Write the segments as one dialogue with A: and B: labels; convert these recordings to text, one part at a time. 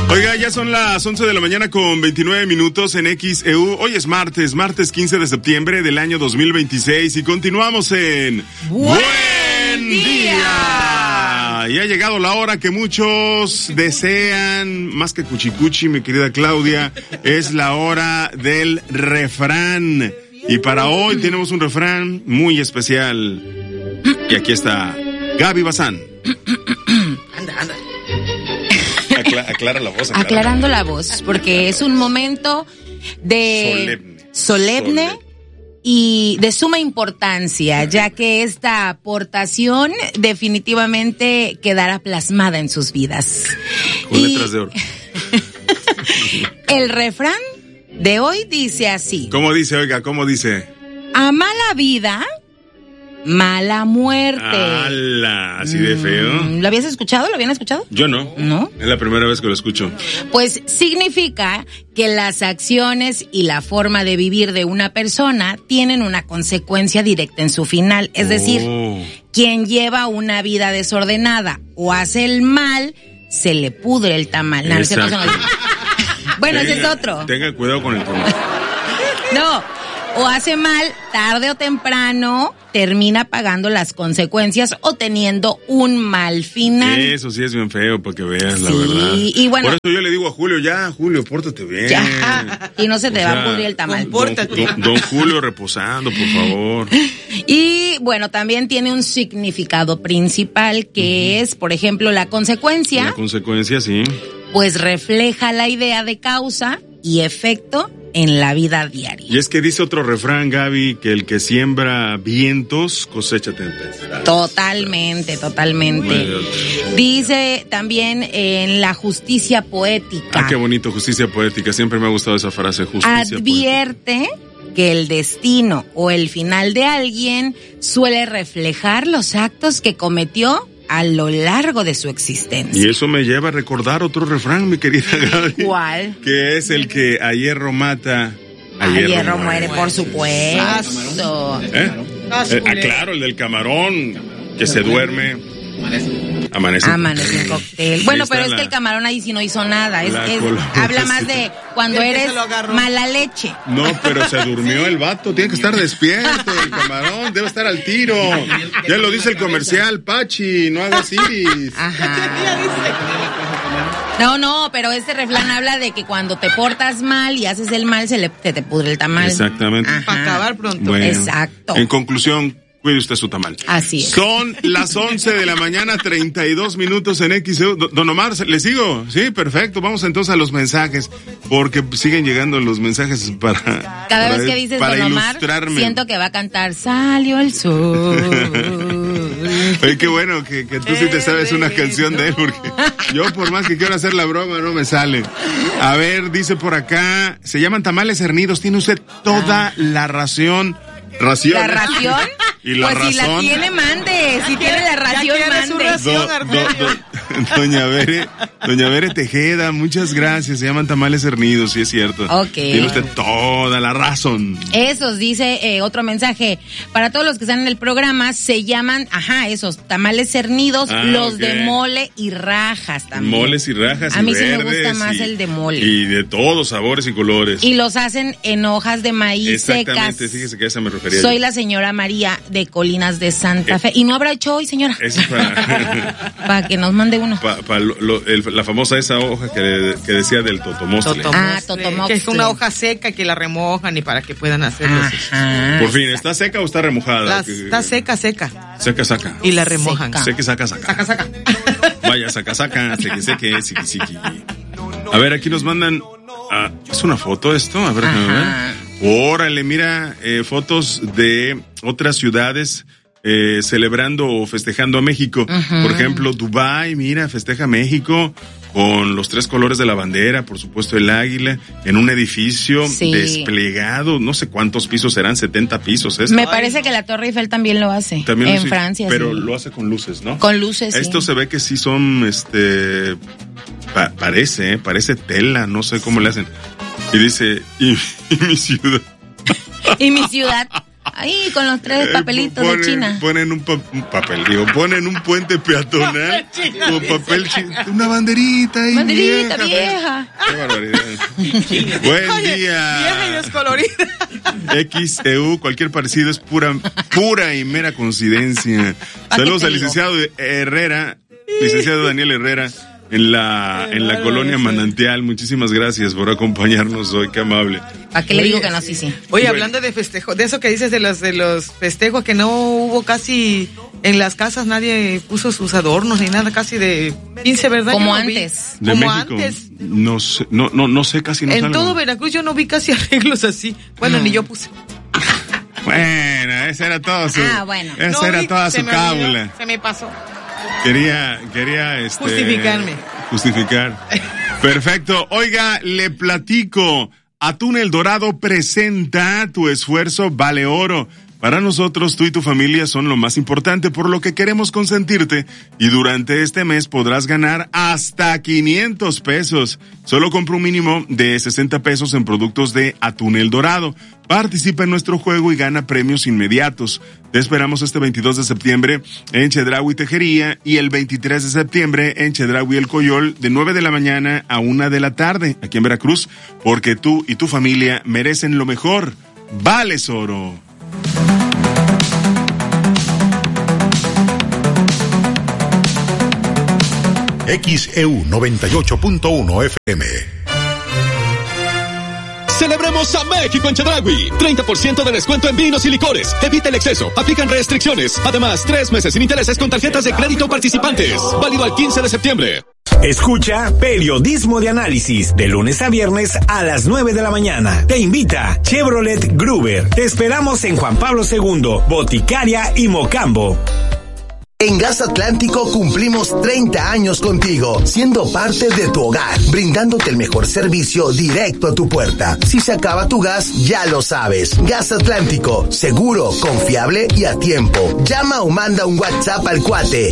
A: Oiga, ya son las 11 de la mañana con 29 minutos en XEU. Hoy es martes 15 de septiembre del año 2026 y continuamos en Buen Día. Y ha llegado la hora que muchos desean, más que cuchicuchi, mi querida Claudia, es la hora del refrán. Y para hoy tenemos un refrán muy especial. Y aquí está Gaby Bazán.
B: Anda.
A: Aclara la voz.
B: Aclarando la voz, porque es un momento de solemne y de suma importancia, ya que esta aportación definitivamente quedará plasmada en sus vidas.
A: Con letras de oro.
B: El refrán de hoy dice así.
A: ¿Cómo dice, oiga? ¿Cómo dice?
B: A mala vida, mala muerte.
A: ¡Hala! Así de feo.
B: ¿Lo habías escuchado? ¿Lo habían escuchado?
A: Yo no.
B: ¿No?
A: Es la primera vez que lo escucho.
B: Pues significa que las acciones y la forma de vivir de una persona tienen una consecuencia directa en su final. Es decir, quien lleva una vida desordenada o hace el mal, se le pudre el tamal. No, bueno, ese es otro.
A: Tenga cuidado con el tamal.
B: No, o hace mal, tarde o temprano, termina pagando las consecuencias o teniendo un mal final.
A: Eso sí es bien feo, para que veas, la
B: sí,
A: verdad.
B: Y bueno,
A: por eso yo le digo a Julio, Julio, pórtate bien.
B: Ya, y no se te va a pudrir el tamal.
A: Don Julio reposando, por favor.
B: Y bueno, también tiene un significado principal que es, por ejemplo, la consecuencia.
A: La consecuencia, sí.
B: Pues refleja la idea de causa y efecto en la vida diaria.
A: Y es que dice otro refrán, Gaby, que el que siembra vientos cosecha tempestades.
B: Totalmente. Dice también en la justicia poética.
A: Ah, qué bonito, justicia poética. Siempre me ha gustado esa frase, justicia
B: advierte poética. Que el destino o el final de alguien suele reflejar los actos que cometió a lo largo de su existencia.
A: Y eso me lleva a recordar otro refrán, mi querida Gaby.
B: ¿Cuál?
A: Que es el que a hierro mata, a
B: hierro muere, por supuesto.
A: Claro, el del camarón, que se duerme, amanece en
B: cóctel. Bueno, pero es que el camarón ahí sí no hizo nada. Habla más de cuando eres mala leche.
A: No, pero se durmió el vato. Tiene que estar despierto. El camarón debe estar al tiro. Ya lo dice el comercial, Pachi, no hagas iris.
B: Ajá. No, pero este refrán habla de que cuando te portas mal y haces el mal, se te pudre el tamal.
A: Exactamente.
C: Para acabar pronto.
A: Bueno,
B: exacto.
A: En conclusión, cuide usted su tamal.
B: Así es.
A: Son las 11 de la mañana, 32 minutos en XEU. Don Omar, ¿le sigo? Sí, perfecto. Vamos entonces a los mensajes, porque siguen llegando los mensajes para...
B: Cada vez que dices Don Omar, siento que va a cantar Salió el sol.
A: Oye, qué bueno que tú sí te sabes una canción de él, porque yo por más que quiero hacer la broma no me sale. A ver, dice por acá, se llaman tamales hernidos, tiene usted toda la ración. ¿La
B: ración?
A: ¿Y la
B: pues
A: razón?
B: Si la tiene, mande. Si tiene la ración, mande.
A: Doña Bere Tejeda, muchas gracias. Se llaman tamales hernidos, sí es cierto.
B: Ok.
A: Tiene usted toda la razón.
B: Esos, dice otro mensaje. Para todos los que están en el programa, se llaman, esos tamales hernidos, los de mole y rajas también.
A: Moles y rajas.
B: A mí sí me gusta más el de mole.
A: Y de todos sabores y colores.
B: Y los hacen en hojas de maíz secas.
A: Exactamente, fíjese que a esa me refería.
B: Soy la señora María de Colinas de Santa Fe. ¿Y no habrá hecho hoy, señora?
A: Eso es
B: para que nos mande uno.
A: La famosa esa hoja que decía del totomostle.
B: Totomostle.
C: Que es una hoja seca que la remojan y para que puedan hacerlo.
A: Por fin, ¿está seca o está remojada?
C: Está seca.
A: Seca.
C: Y la remojan.
A: Saca. Vaya, saca. Seque. A ver, aquí nos mandan... ¿es una foto esto? A ver, órale, mira, fotos de otras ciudades celebrando o festejando a México. Por ejemplo, Dubái, mira, festeja México con los 3 colores de la bandera, por supuesto el águila, en un edificio desplegado, no sé cuántos pisos serán, 70 pisos.
B: Me parece que la Torre Eiffel también lo hace, en Francia.
A: Pero lo hace con luces, ¿no?
B: Con luces,
A: Esto se ve que sí son, parece tela, no sé cómo le hacen. Y dice, y mi ciudad.
B: ¿Y mi ciudad? Ahí con los 3 papelitos de China.
A: Ponen un papel, ponen un puente peatonal con papel china. Una banderita ahí.
B: Banderita vieja.
A: Qué barbaridad. Buen día.
C: Vieja y descolorida.
A: XEU, cualquier parecido es pura y mera coincidencia. Saludos al licenciado Herrera, licenciado Daniel Herrera, en la colonia Manantial. Muchísimas gracias por acompañarnos hoy, qué amable.
B: ¿Para qué le digo que no? Sí.
C: Oye, hablando de festejos, de eso que dices de los festejos, que no hubo casi en las casas, nadie puso sus adornos ni nada casi de 15, ¿verdad?
B: Como antes.
A: De
C: como
A: México,
C: antes.
A: No sé, casi no
C: En
A: salgo.
C: todo Veracruz yo no vi casi arreglos así. Bueno, ni yo puse.
A: Bueno, esa era toda su,
B: bueno.
A: esa era toda su cábula.
C: Se me pasó.
A: Quería justificar. Perfecto. Oiga, le platico. Atún El Dorado presenta Tu esfuerzo vale oro. Para nosotros, tú y tu familia son lo más importante, por lo que queremos consentirte, y durante este mes podrás ganar hasta 500 pesos. Solo compra un mínimo de 60 pesos en productos de Atún El Dorado. Participa en nuestro juego y gana premios inmediatos. Te esperamos este 22 de septiembre en Chedraui Tejería y el 23 de septiembre en Chedraui El Coyol de 9 de la mañana a 1 de la tarde, aquí en Veracruz, porque tú y tu familia merecen lo mejor. ¡Vales oro!
D: XEU 98.1 FM.
E: Celebremos a México en Chedraui. 30% de descuento en vinos y licores. Evita el exceso. Aplican restricciones. Además, 3 meses sin intereses con tarjetas de crédito participantes. Válido al 15 de septiembre.
F: Escucha Periodismo de Análisis de lunes a viernes a las 9 de la mañana. Te invita Chevrolet Gruber. Te esperamos en Juan Pablo II, Boticaria y Mocambo.
G: En Gas Atlántico cumplimos 30 años contigo, siendo parte de tu hogar, brindándote el mejor servicio directo a tu puerta. Si se acaba tu gas, ya lo sabes. Gas Atlántico, seguro, confiable y a tiempo. Llama o manda un WhatsApp al cuate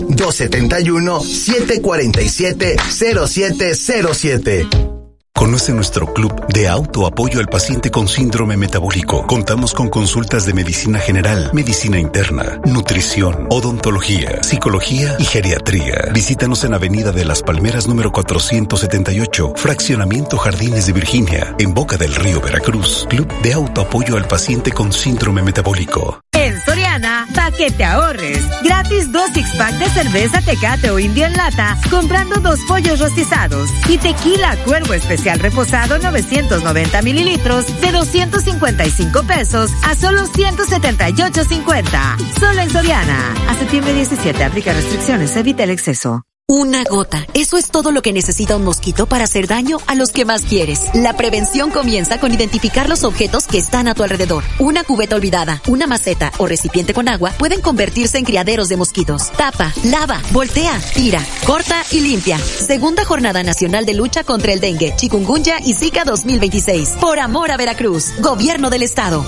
G: 271-747-0707.
D: Conoce nuestro club de autoapoyo al paciente con síndrome metabólico. Contamos con consultas de medicina general, medicina interna, nutrición, odontología, psicología y geriatría. Visítanos en Avenida de las Palmeras número 478, Fraccionamiento Jardines de Virginia, en Boca del Río, Veracruz. Club de autoapoyo al paciente con síndrome metabólico.
H: En Soriana, pa' que te ahorres. Gratis 2 six-pack de cerveza Tecate o India en lata, comprando 2 pollos rostizados. Y tequila Cuervo Especial reposado 990 mililitros de 255 pesos a solo 178.50. Solo en Soriana. A septiembre 17, aplica restricciones, evita el exceso.
I: Una gota. Eso es todo lo que necesita un mosquito para hacer daño a los que más quieres. La prevención comienza con identificar los objetos que están a tu alrededor. Una cubeta olvidada, una maceta o recipiente con agua pueden convertirse en criaderos de mosquitos. Tapa, lava, voltea, tira, corta y limpia. Segunda Jornada Nacional de Lucha contra el Dengue, Chikungunya y Zika 2026. Por amor a Veracruz. Gobierno del Estado.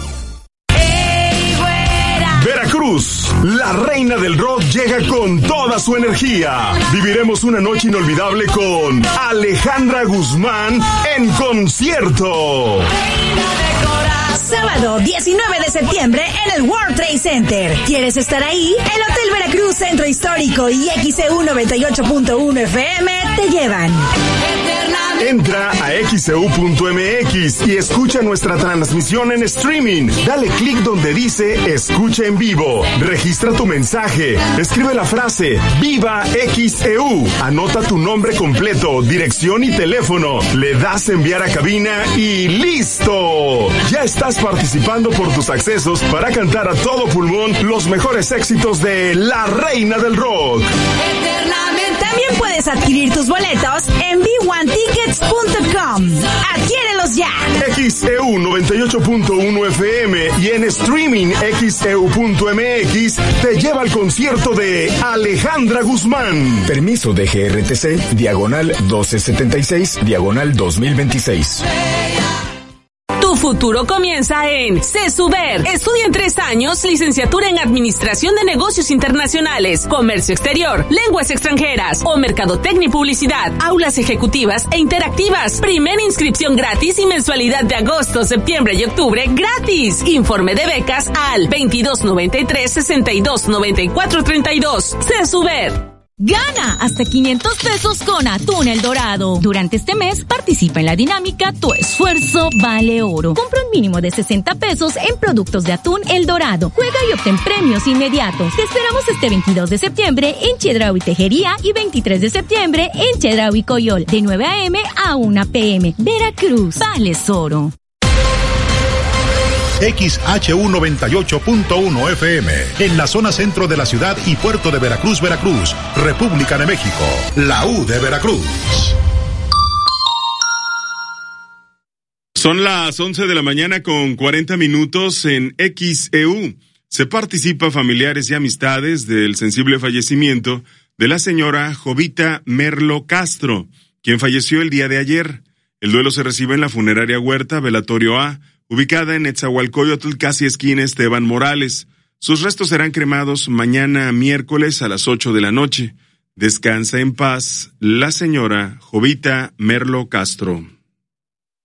J: Veracruz, la reina del rock llega con toda su energía. Viviremos una noche inolvidable con Alejandra Guzmán en concierto.
H: Sábado 19 de septiembre en el World Trade Center. ¿Quieres estar ahí? El Hotel Veracruz Centro Histórico y XEU 98.1 FM te llevan.
J: Entra a xeu.mx y escucha nuestra transmisión en streaming. Dale clic donde dice Escucha en vivo. Registra tu mensaje. Escribe la frase Viva XEU. Anota tu nombre completo, dirección y teléfono. Le das enviar a cabina y ¡listo! Ya estás participando por tus accesos para cantar a todo pulmón los mejores éxitos de la reina del rock.
H: También puedes adquirir tus boletos en b1tickets.com. ¡Adquiérelos ya!
J: XEU 98.1 FM y en streaming xeu.mx te lleva al concierto de Alejandra Guzmán.
F: Permiso de GRTC, diagonal 1276, diagonal 2026.
H: Tu
K: futuro comienza en CESUBER. Estudia en 3 años, licenciatura en Administración de Negocios Internacionales, Comercio Exterior, Lenguas Extranjeras o Mercadotecnia y Publicidad. Aulas ejecutivas e interactivas. Primera inscripción gratis y mensualidad de agosto, septiembre y octubre gratis. Informe de becas al 2293-629432. CESUBER.
L: Gana hasta 500 pesos con Atún El Dorado. Durante este mes participa en la dinámica Tu Esfuerzo Vale Oro. Compra un mínimo de 60 pesos en productos de Atún El Dorado. Juega y obtén premios inmediatos. Te esperamos este 22 de septiembre en Chedraui Tejería y 23 de septiembre en Chedraui Coyol, de 9 a.m. a 1 p.m. Veracruz, vales oro.
M: XHU98.1 FM, en la zona centro de la ciudad y puerto de Veracruz, Veracruz, República de México, la U de Veracruz.
A: Son las 11 de la mañana con 40 minutos en XEU. Se participa familiares y amistades del sensible fallecimiento de la señora Jovita Merlo Castro, quien falleció el día de ayer. El duelo se recibe en la funeraria Huerta, Velatorio A, ubicada en Netzahualcóyotl, casi esquina Esteban Morales. Sus restos serán cremados mañana miércoles a las 8 de la noche. Descansa en paz la señora Jovita Merlo Castro.